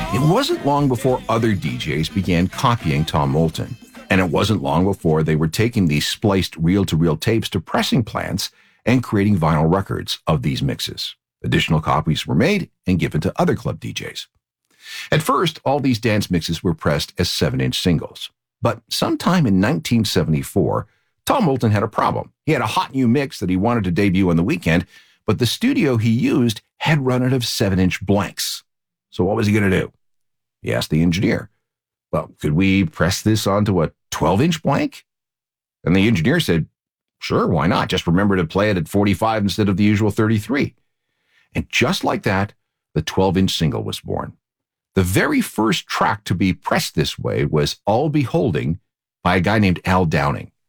It wasn't long before other DJs began copying Tom Moulton, and it wasn't long before they were taking these spliced reel-to-reel tapes to pressing plants and creating vinyl records of these mixes. Additional copies were made and given to other club DJs. At first, all these dance mixes were pressed as 7-inch singles. But sometime in 1974, Tom Moulton had a problem. He had a hot new mix that he wanted to debut on the weekend, but the studio he used had run out of 7-inch blanks. So what was he going to do? He asked the engineer, well, could we press this onto a 12-inch blank? And the engineer said, sure, why not? Just remember to play it at 45 instead of the usual 33. And just like that, the 12-inch single was born. The very first track to be pressed this way was All Beholding by a guy named Al Downing.